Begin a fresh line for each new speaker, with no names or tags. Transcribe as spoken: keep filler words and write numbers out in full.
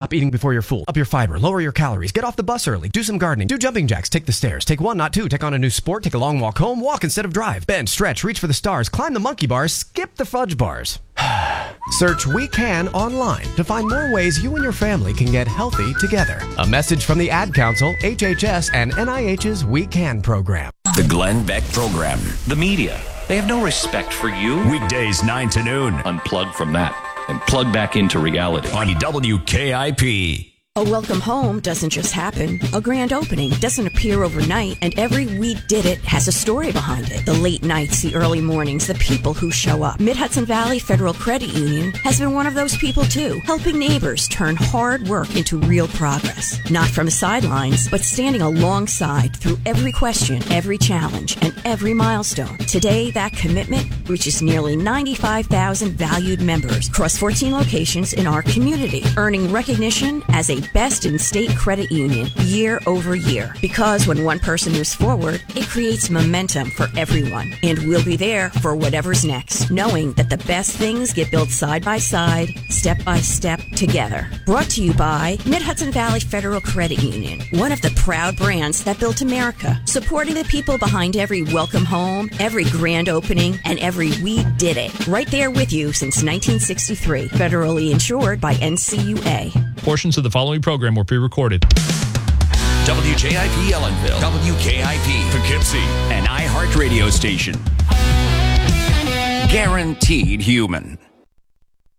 Stop eating before you're full. Up your fiber, lower your calories, get off the bus early, do some gardening, do jumping jacks, take the stairs, take one, not two, take on a new sport, take a long walk home, walk instead of drive, bend, stretch, reach for the stars, climb the monkey bars, skip the fudge bars. Search We Can online to find more ways you and your family can get healthy together. A message from the Ad Council, H H S, and N I H's We Can program.
The Glenn Beck Program. The media, they have no respect for you.
Weekdays nine to noon.
Unplug from that and plug back into reality.
On W K I P.
A welcome home doesn't just happen. A grand opening doesn't appear overnight, and every We Did It has a story behind it. The late nights, the early mornings, the people who show up. Mid-Hudson Valley Federal Credit Union has been one of those people too, helping neighbors turn hard work into real progress. Not from the sidelines, but standing alongside through every question, every challenge, and every milestone. Today, that commitment reaches nearly ninety-five thousand valued members across fourteen locations in our community, earning recognition as a best in state credit union year over year. Because when one person moves forward, it creates momentum for everyone. And we'll be there for whatever's next, knowing that the best things get built side by side, step by step, together. Brought to you by Mid-Hudson Valley Federal Credit Union, one of the proud brands that built America, supporting the people behind every welcome home, every grand opening, and every We Did It. Right there with you since nineteen sixty-three. Federally insured by N C U A.
Portions of the following program were pre-recorded.
W J I P Ellenville, W K I P Poughkeepsie, an iHeart radio station. Guaranteed human.